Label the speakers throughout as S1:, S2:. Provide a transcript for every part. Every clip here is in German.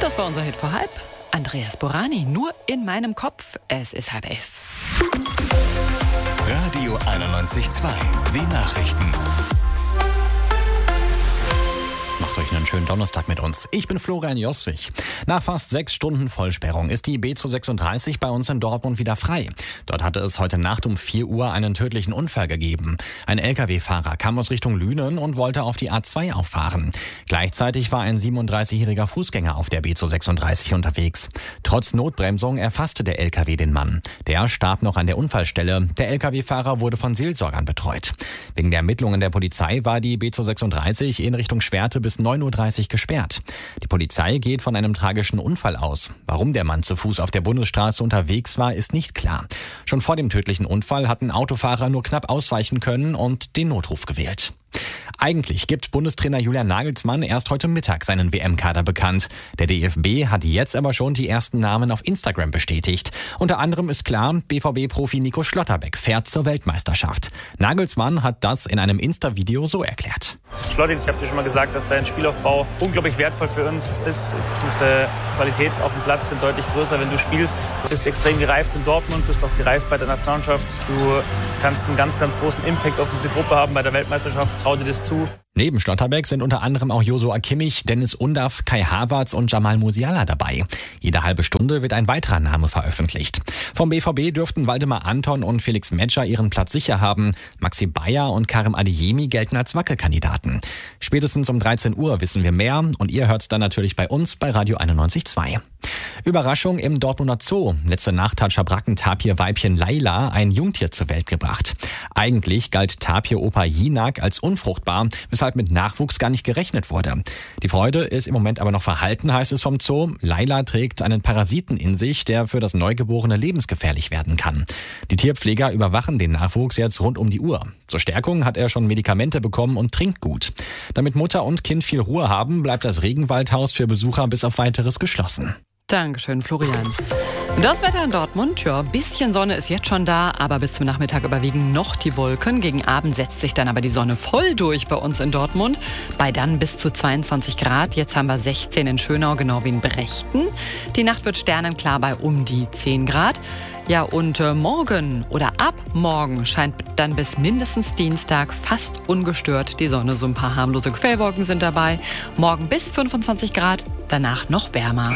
S1: das war unser Hit vor halb. Andreas Borani, nur in meinem Kopf. Es ist 10:30.
S2: Radio 91.2, die Nachrichten.
S3: Macht euch einen schönen Donnerstag mit uns. Ich bin Florian Joswig. Nach fast 6 Stunden Vollsperrung ist die B236 bei uns in Dortmund wieder frei. Dort hatte es heute Nacht um 4 Uhr einen tödlichen Unfall gegeben. Ein Lkw-Fahrer kam aus Richtung Lünen und wollte auf die A2 auffahren. Gleichzeitig war ein 37-jähriger Fußgänger auf der B236 unterwegs. Trotz Notbremsung erfasste der Lkw den Mann. Der starb noch an der Unfallstelle. Der Lkw-Fahrer wurde von Seelsorgern betreut. Wegen der Ermittlungen der Polizei war die B236 in Richtung Schwerte bis 9:30 Uhr gesperrt. Die Polizei geht von einem tragischen Unfall aus. Warum der Mann zu Fuß auf der Bundesstraße unterwegs war, ist nicht klar. Schon vor dem tödlichen Unfall hatten Autofahrer nur knapp ausweichen können und den Notruf gewählt. Eigentlich gibt Bundestrainer Julian Nagelsmann erst heute Mittag seinen WM-Kader bekannt. Der DFB hat jetzt aber schon die ersten Namen auf Instagram bestätigt. Unter anderem ist klar, BVB-Profi Nico Schlotterbeck fährt zur Weltmeisterschaft. Nagelsmann hat das in einem Insta-Video so erklärt.
S4: Schlotti, ich habe dir schon mal gesagt, dass dein Spielaufbau unglaublich wertvoll für uns ist. Unsere Qualität auf dem Platz sind deutlich größer, wenn du spielst. Du bist extrem gereift in Dortmund, bist auch gereift bei der Nationalmannschaft. Du kannst einen ganz, ganz großen Impact auf diese Gruppe haben bei der Weltmeisterschaft. Trau dir das zu.
S3: Neben Schlotterbeck sind unter anderem auch Joshua Kimmich, Dennis Undaff, Kai Havertz und Jamal Musiala dabei. Jede halbe Stunde wird ein weiterer Name veröffentlicht. Vom BVB dürften Waldemar Anton und Felix Metscher ihren Platz sicher haben. Maxi Bayer und Karim Adeyemi gelten als Wackelkandidaten. Spätestens um 13 Uhr wissen wir mehr und ihr hört's dann natürlich bei uns bei Radio 91.2. Überraschung im Dortmunder Zoo. Letzte Nacht hat Schabracken-Tapir-Weibchen Laila ein Jungtier zur Welt gebracht. Eigentlich galt Tapir-Opa Jinak als unfruchtbar, weshalb mit Nachwuchs gar nicht gerechnet wurde. Die Freude ist im Moment aber noch verhalten, heißt es vom Zoo. Laila trägt einen Parasiten in sich, der für das Neugeborene lebensgefährlich werden kann. Die Tierpfleger überwachen den Nachwuchs jetzt rund um die Uhr. Zur Stärkung hat er schon Medikamente bekommen und trinkt gut. Damit Mutter und Kind viel Ruhe haben, bleibt das Regenwaldhaus für Besucher bis auf Weiteres geschlossen.
S1: Dankeschön, Florian. Das Wetter in Dortmund, ja, bisschen Sonne ist jetzt schon da, aber bis zum Nachmittag überwiegen noch die Wolken. Gegen Abend setzt sich dann aber die Sonne voll durch bei uns in Dortmund. Bei dann bis zu 22 Grad. Jetzt haben wir 16 in Schönau, genau wie in Brechten. Die Nacht wird sternenklar bei um die 10 Grad. Ja, und morgen oder ab morgen scheint dann bis mindestens Dienstag fast ungestört die Sonne. So ein paar harmlose Quellwolken sind dabei. Morgen bis 25 Grad, danach noch wärmer.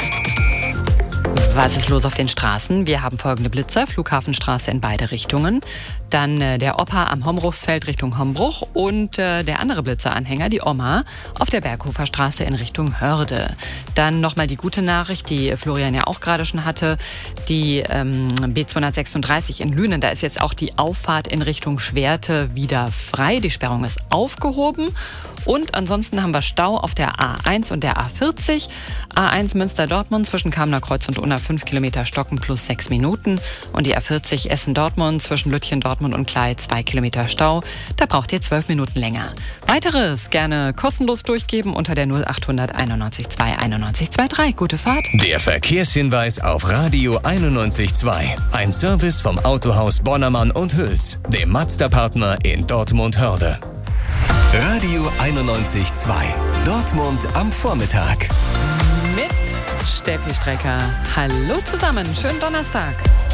S1: Was ist los auf den Straßen? Wir haben folgende Blitzer. Flughafenstraße in beide Richtungen. Dann der Opa am Hombruchsfeld Richtung Hombruch und der andere Blitzeranhänger, die Oma, auf der Berghofer Straße in Richtung Hörde. Dann nochmal die gute Nachricht, die Florian ja auch gerade schon hatte. Die B236 in Lünen, da ist jetzt auch die Auffahrt in Richtung Schwerte wieder frei. Die Sperrung ist aufgehoben. Und ansonsten haben wir Stau auf der A1 und der A40. A1 Münster-Dortmund zwischen Kamener Kreuz und Unna 5 Kilometer Stocken plus 6 Minuten. Und die A40 Essen-Dortmund zwischen Lütchen, Dortmund und Klei 2 Kilometer Stau. Da braucht ihr 12 Minuten länger. Weiteres gerne kostenlos durchgeben unter der 0800 91 2 91 23. Gute Fahrt.
S2: Der Verkehrshinweis auf Radio 91.2. Ein Service vom Autohaus Bonnermann und Hüls, dem Mazda-Partner in Dortmund-Hörde. Radio 91.2. Dortmund am Vormittag.
S1: Mit Steffi Strecker. Hallo zusammen, schönen Donnerstag.